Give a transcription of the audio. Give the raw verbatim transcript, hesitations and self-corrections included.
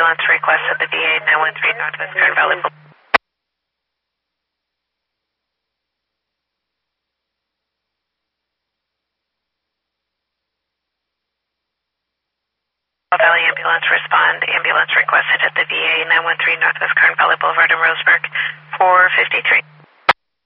ambulance request at the V A nine one three Northwest Kern Valley Boulevard. Valley ambulance respond. Ambulance requested at the V A nine one three Northwest Kern Valley Boulevard in Roseburg. four fifty-three.